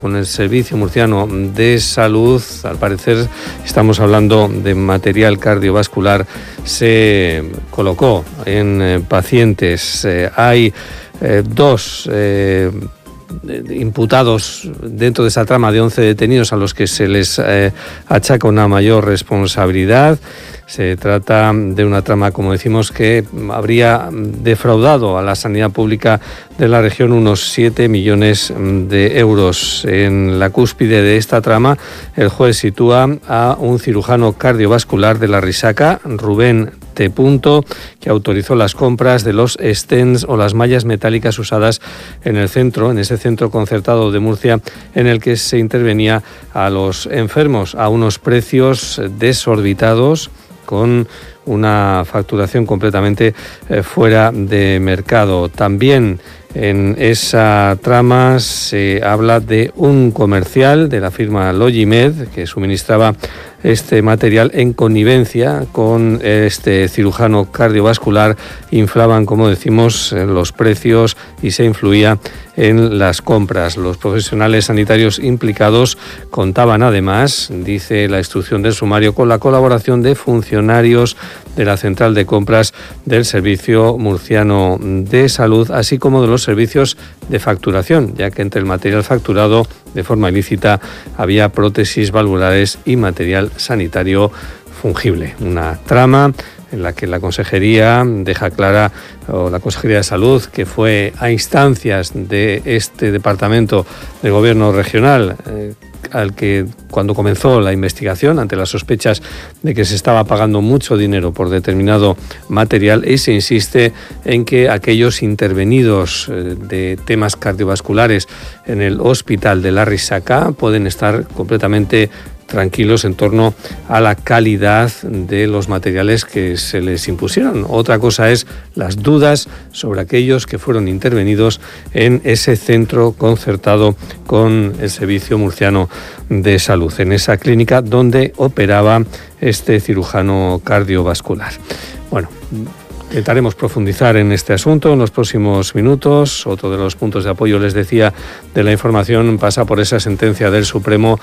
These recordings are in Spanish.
Con el Servicio Murciano de Salud, al parecer estamos hablando de material cardiovascular, se colocó en pacientes. Hay dos imputados dentro de esa trama de 11 detenidos a los que se les achaca una mayor responsabilidad. Se trata de una trama, como decimos, que habría defraudado a la sanidad pública de la región unos 7 millones de euros. En la cúspide de esta trama, el juez sitúa a un cirujano cardiovascular de la Risaca, Rubén T. que autorizó las compras de los stents o las mallas metálicas usadas en ese centro concertado de Murcia, en el que se intervenía a los enfermos a unos precios desorbitados, con una facturación completamente fuera de mercado. También en esa trama se habla de un comercial de la firma Logimed que suministraba este material en connivencia con este cirujano cardiovascular. Inflaban, como decimos, los precios y se influía en las compras. Los profesionales sanitarios implicados contaban además, dice la instrucción del sumario, con la colaboración de funcionarios de la central de compras del Servicio Murciano de Salud, así como de los servicios de facturación, ya que entre el material facturado de forma ilícita había prótesis valvulares y material sanitario fungible. Una trama en la que la Consejería deja clara, o la Consejería de Salud, que fue a instancias de este departamento de Gobierno regional, al que cuando comenzó la investigación ante las sospechas de que se estaba pagando mucho dinero por determinado material, y se insiste en que aquellos intervenidos de temas cardiovasculares en el hospital de la Risaca pueden estar completamente tranquilos en torno a la calidad de los materiales que se les impusieron. Otra cosa es las dudas sobre aquellos que fueron intervenidos en ese centro concertado con el Servicio Murciano de Salud, en esa clínica donde operaba este cirujano cardiovascular. Bueno, intentaremos profundizar en este asunto en los próximos minutos. Otro de los puntos de apoyo, les decía, de la información pasa por esa sentencia del Supremo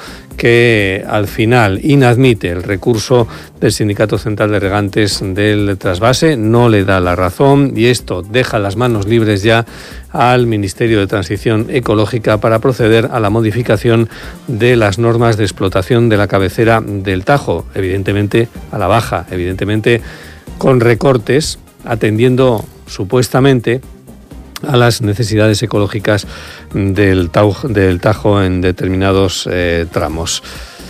que al final inadmite el recurso del Sindicato Central de Regantes del trasvase, no le da la razón, y esto deja las manos libres ya al Ministerio de Transición Ecológica para proceder a la modificación de las normas de explotación de la cabecera del Tajo, evidentemente a la baja, evidentemente con recortes, atendiendo supuestamente a las necesidades ecológicas del Tajo en determinados tramos.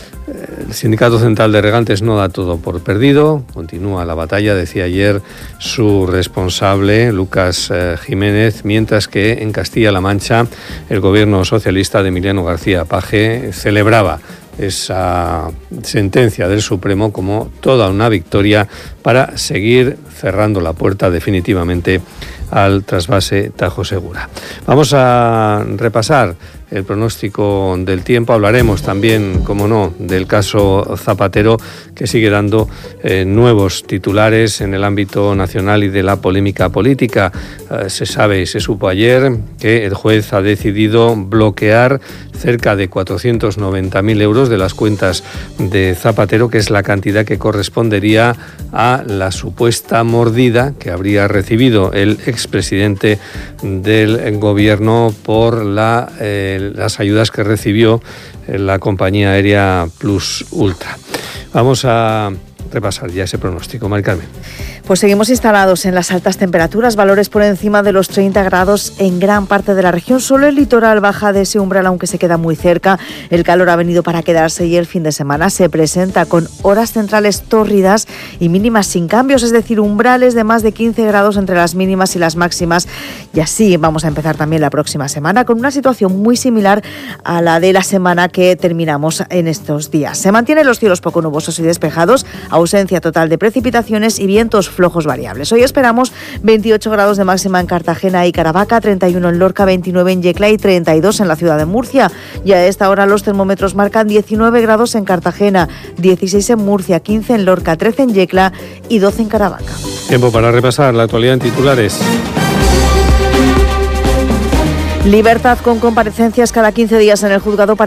El Sindicato Central de Regantes no da todo por perdido, continúa la batalla, decía ayer su responsable, Lucas Jiménez, mientras que en Castilla-La Mancha el gobierno socialista de Emiliano García Paje celebraba esa sentencia del Supremo como toda una victoria para seguir cerrando la puerta definitivamente al trasvase Tajo Segura. Vamos a repasar el pronóstico del tiempo. Hablaremos también, como no, del caso Zapatero, que sigue dando nuevos titulares en el ámbito nacional y de la polémica política. Se sabe y se supo ayer que el juez ha decidido bloquear cerca de 490.000 euros de las cuentas de Zapatero, que es la cantidad que correspondería a la supuesta mordida que habría recibido el expresidente del gobierno por las ayudas que recibió la compañía aérea Plus Ultra. Vamos a repasar ya ese pronóstico. Mari Carmen. Pues seguimos instalados en las altas temperaturas, valores por encima de los 30 grados en gran parte de la región. Solo el litoral baja de ese umbral, aunque se queda muy cerca. El calor ha venido para quedarse y el fin de semana se presenta con horas centrales tórridas y mínimas sin cambios, es decir, umbrales de más de 15 grados entre las mínimas y las máximas. Y así vamos a empezar también la próxima semana con una situación muy similar a la de la semana que terminamos en estos días. Se mantienen los cielos poco nubosos y despejados, ausencia total de precipitaciones y vientos flojos variables. Hoy esperamos 28 grados de máxima en Cartagena y Caravaca, 31 en Lorca, 29 en Yecla y 32 en la ciudad de Murcia. Y a esta hora los termómetros marcan 19 grados en Cartagena, 16 en Murcia, 15 en Lorca, 13 en Yecla y 12 en Caravaca. Tiempo para repasar la actualidad en titulares. Libertad con comparecencias cada 15 días en el juzgado para